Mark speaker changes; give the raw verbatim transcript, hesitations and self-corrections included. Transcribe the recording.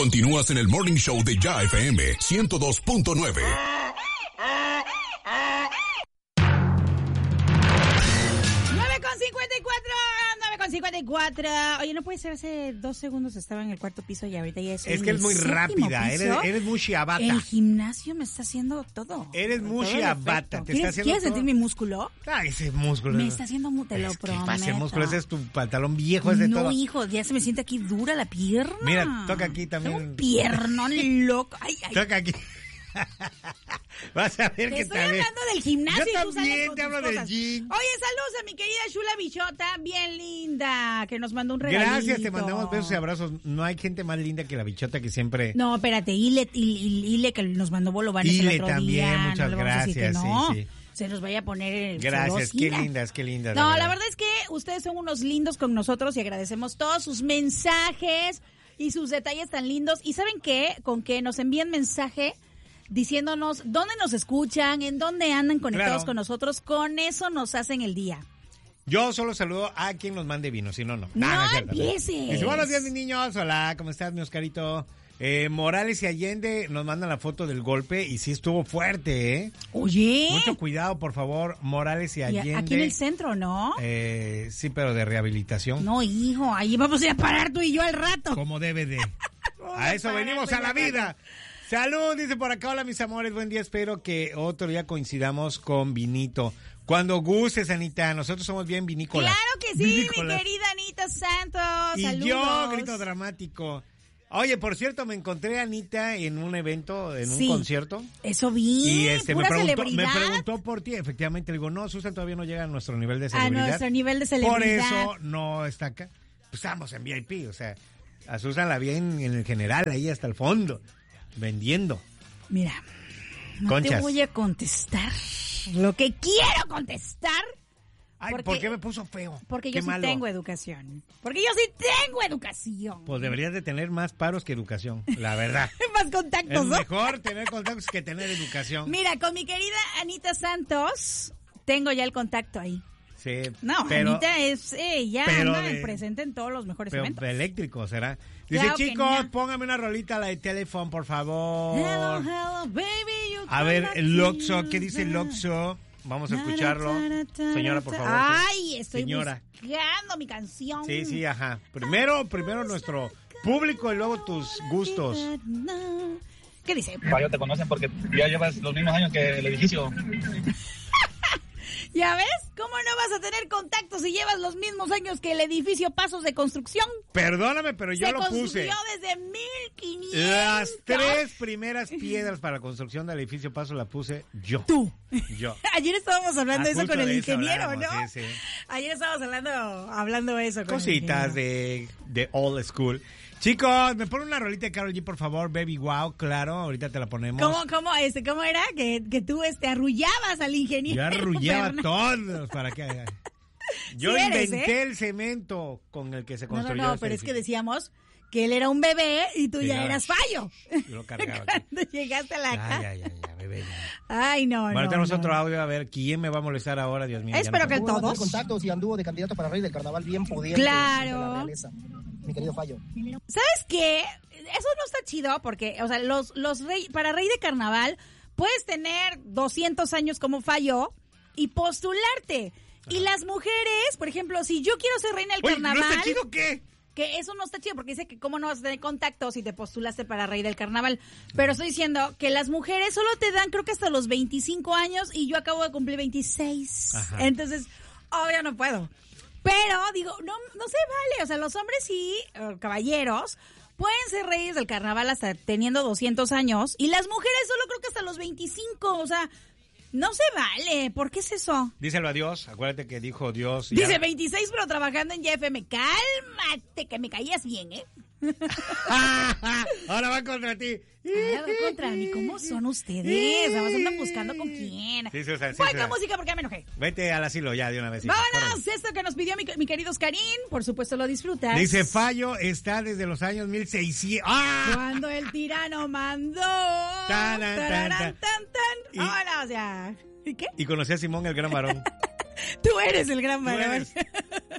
Speaker 1: Continúas en el Morning Show de Ya F M ciento dos punto nueve.
Speaker 2: cincuenta y cuatro, nueve con cincuenta y cuatro. Oye, no puede ser, hace dos segundos estaba en el cuarto piso y ahorita ya es
Speaker 3: Es que es muy rápida, eres, eres muy chiabata.
Speaker 2: El gimnasio me está haciendo todo.
Speaker 3: Eres muy chiabata, te está haciendo
Speaker 2: ¿Quieres
Speaker 3: todo?
Speaker 2: sentir mi músculo?
Speaker 3: Ah, ese músculo.
Speaker 2: Me está haciendo, te lo
Speaker 3: es
Speaker 2: prometo.
Speaker 3: Que ese músculo, ese es tu pantalón viejo, ese
Speaker 2: no,
Speaker 3: todo.
Speaker 2: No, hijo, ya se me siente aquí dura la pierna.
Speaker 3: Mira, toca aquí también.
Speaker 2: Tengo un piernón loco. Ay, ay.
Speaker 3: Toca aquí. Vas a ver
Speaker 2: te
Speaker 3: que
Speaker 2: estoy
Speaker 3: tal vez.
Speaker 2: hablando del gimnasio.
Speaker 3: Yo
Speaker 2: y tú
Speaker 3: también
Speaker 2: con
Speaker 3: te hablo
Speaker 2: cosas.
Speaker 3: del gym.
Speaker 2: Oye, saludos a mi querida Shula Bichota, bien linda, que nos mandó un regalito.
Speaker 3: Gracias, te mandamos besos y abrazos. No hay gente más linda que la Bichota que siempre.
Speaker 2: No, espérate, Ile, Ile, Ile que nos mandó bolobanes
Speaker 3: Ile
Speaker 2: el otro
Speaker 3: también,
Speaker 2: día.
Speaker 3: muchas
Speaker 2: no le vamos a decir que
Speaker 3: gracias,
Speaker 2: no.
Speaker 3: sí, sí.
Speaker 2: Se nos vaya a poner
Speaker 3: Gracias, qué
Speaker 2: celosina.
Speaker 3: lindas, qué lindas.
Speaker 2: No, la verdad es que ustedes son unos lindos con nosotros y agradecemos todos sus mensajes y sus detalles tan lindos. ¿Y saben qué? Con que nos envíen mensaje diciéndonos dónde nos escuchan, en dónde andan conectados
Speaker 3: Claro.
Speaker 2: con nosotros, con eso nos hacen el día.
Speaker 3: Yo solo saludo a quien nos mande vino, si no, no.
Speaker 2: No,
Speaker 3: no es cierto,
Speaker 2: empieces.
Speaker 3: Dice, buenos días, mis niños. Hola, ¿cómo estás, mi Oscarito? Eh, Morales y Allende nos mandan la foto del golpe y sí estuvo fuerte, ¿eh?
Speaker 2: Oye.
Speaker 3: Mucho cuidado, por favor, Morales y
Speaker 2: Y
Speaker 3: Allende.
Speaker 2: aquí en el centro, ¿no?
Speaker 3: Eh, sí, pero de rehabilitación.
Speaker 2: No, hijo, ahí vamos a ir a parar tú y yo al rato.
Speaker 3: Como debe de. A eso venimos a la vida. Salud, dice por acá, hola mis amores, buen día, espero que otro día coincidamos con vinito. Cuando gustes, Anita, nosotros somos bien vinícolas.
Speaker 2: Claro que sí,
Speaker 3: Vinícolas.
Speaker 2: mi querida Anita Santos,
Speaker 3: Y
Speaker 2: saludos.
Speaker 3: yo, grito dramático. Oye, por cierto, me encontré a Anita en un evento, en un
Speaker 2: Sí.
Speaker 3: concierto.
Speaker 2: Eso vi,
Speaker 3: Y este me
Speaker 2: pura
Speaker 3: preguntó, me
Speaker 2: celebridad.
Speaker 3: preguntó por ti, efectivamente, le digo, no, Susan todavía no llega a nuestro nivel de
Speaker 2: A
Speaker 3: celebridad.
Speaker 2: nuestro nivel de
Speaker 3: Por
Speaker 2: celebridad.
Speaker 3: eso no está acá. Pues estamos en V I P, o sea, a Susan la vi en, en el general, ahí hasta el fondo, vendiendo.
Speaker 2: Mira, no
Speaker 3: Conchas.
Speaker 2: te voy a contestar lo que quiero contestar.
Speaker 3: Ay,
Speaker 2: Porque-
Speaker 3: ¿por qué me puso feo?
Speaker 2: Porque
Speaker 3: Qué
Speaker 2: yo sí
Speaker 3: malo.
Speaker 2: tengo educación. Porque yo sí tengo educación.
Speaker 3: Pues deberías de tener más paros que educación, la verdad.
Speaker 2: Más contactos,
Speaker 3: Es
Speaker 2: ¿no?
Speaker 3: mejor tener contactos que tener educación.
Speaker 2: Mira, con mi querida Anita Santos, tengo ya el contacto ahí.
Speaker 3: Sí,
Speaker 2: No,
Speaker 3: pero,
Speaker 2: Anita es, eh, ya
Speaker 3: pero
Speaker 2: anda
Speaker 3: de-
Speaker 2: presente en todos los mejores
Speaker 3: pero
Speaker 2: eventos.
Speaker 3: eléctrico, ¿será? Dice,
Speaker 2: Claro que
Speaker 3: chicos,
Speaker 2: no.
Speaker 3: póngame una rolita, la de teléfono, por favor.
Speaker 2: Hello, hello, baby, you
Speaker 3: A ver,
Speaker 2: cannot
Speaker 3: el Loxo,
Speaker 2: feel
Speaker 3: ¿qué dice el
Speaker 2: that.
Speaker 3: Loxo? Vamos a escucharlo. Señora, por favor.
Speaker 2: Ay, estoy
Speaker 3: Señora.
Speaker 2: buscando mi canción.
Speaker 3: Sí, sí, ajá. Primero, primero nuestro público y luego tus gustos.
Speaker 2: ¿Qué dice?
Speaker 4: Fallo, te conocen porque ya llevas los mismos años que el edificio.
Speaker 2: ¿Ya ves? ¿Cómo no vas a tener contacto si llevas los mismos años que el edificio Pasos de Construcción?
Speaker 3: Perdóname, pero yo
Speaker 2: Se
Speaker 3: lo
Speaker 2: construyó
Speaker 3: puse.
Speaker 2: desde mil quinientos.
Speaker 3: Las tres primeras piedras para la construcción del edificio Paso la puse yo.
Speaker 2: Tú.
Speaker 3: Yo.
Speaker 2: Ayer estábamos hablando
Speaker 3: Ah,
Speaker 2: de eso
Speaker 3: justo
Speaker 2: con el
Speaker 3: de eso
Speaker 2: ingeniero,
Speaker 3: hablábamos,
Speaker 2: ¿no?
Speaker 3: sí, sí.
Speaker 2: Ayer estábamos hablando, hablando de eso con
Speaker 3: Cositas
Speaker 2: el ingeniero.
Speaker 3: de, de old school. Chicos, me ponen una rolita de Karol G, por favor. Baby Wow, claro, ahorita te la ponemos.
Speaker 2: ¿Cómo, cómo, este, cómo era? Que, que tú este, arrullabas al ingeniero.
Speaker 3: Yo arrullaba a
Speaker 2: Fernández.
Speaker 3: todos para que hagan. Yo
Speaker 2: Sí eres,
Speaker 3: inventé
Speaker 2: ¿eh?
Speaker 3: el cemento con el que se
Speaker 2: No, no,
Speaker 3: construyó.
Speaker 2: no,
Speaker 3: este
Speaker 2: pero es que
Speaker 3: edificio.
Speaker 2: decíamos que él era un bebé y tú
Speaker 3: Sí,
Speaker 2: ya
Speaker 3: no,
Speaker 2: eras fallo.
Speaker 3: Yo lo cargaba.
Speaker 2: Cuando llegaste a la
Speaker 3: Ya,
Speaker 2: casa.
Speaker 3: ya, ya, ya, bebé. ya.
Speaker 2: Ay, no,
Speaker 3: Bueno,
Speaker 2: no.
Speaker 3: tenemos
Speaker 2: no.
Speaker 3: otro audio, a ver, ¿quién me va a molestar ahora, Dios mío? Ya
Speaker 2: Espero
Speaker 3: no
Speaker 2: que
Speaker 3: sé.
Speaker 2: todos.
Speaker 5: Todos contactos y anduvo de candidato para rey del carnaval bien pudiente.
Speaker 2: Claro.
Speaker 5: de la realeza. Mi querido Fallo.
Speaker 2: ¿Sabes qué? Eso no está chido porque, o sea, los, los rey, para rey de carnaval puedes tener doscientos años como falló y postularte. Y las mujeres, por ejemplo, si yo quiero ser reina del
Speaker 3: Oye,
Speaker 2: carnaval...
Speaker 3: ¿no está chido qué?
Speaker 2: Que eso no está chido porque dice que cómo no vas a tener contacto si te postulaste para rey del carnaval. Pero estoy diciendo que las mujeres solo te dan creo que hasta los veinticinco años y yo acabo de cumplir veintiséis.
Speaker 3: Ajá.
Speaker 2: Entonces, obvio no puedo. Pero digo, no, no se vale. O sea, los hombres sí, eh, caballeros, pueden ser reyes del carnaval hasta teniendo doscientos años y las mujeres solo creo que hasta los veinticinco. O sea, no se vale. ¿Por qué es eso?
Speaker 3: Díselo a Dios, acuérdate que dijo Dios. y
Speaker 2: Dice
Speaker 3: ya-
Speaker 2: veintiséis pero trabajando en Y F M. Cálmate, que me caías bien, ¿eh?
Speaker 3: Ahora va contra ti.
Speaker 2: Ahora va contra mí. ¿Cómo son ustedes? Además andan buscando con quién.
Speaker 3: Sí, Susan, sí,
Speaker 2: Ponga
Speaker 3: Susan.
Speaker 2: música porque ya me enojé.
Speaker 3: Vete al asilo ya de una vez. hija,
Speaker 2: Vámonos,
Speaker 3: córrele.
Speaker 2: esto que nos pidió mi, mi querido Oscarín. Por supuesto lo disfrutas.
Speaker 3: Dice, Fallo está desde los años mil seiscientos. ¡Ah!
Speaker 2: Cuando el tirano mandó.
Speaker 3: Tan, tan,
Speaker 2: Tararán,
Speaker 3: tan.
Speaker 2: tan, tan.
Speaker 3: Y-
Speaker 2: Vámonos ya. ¿Y qué?
Speaker 3: Y conocí a Simón, el gran varón.
Speaker 2: Tú eres el gran
Speaker 3: Tú
Speaker 2: varón.
Speaker 3: eres.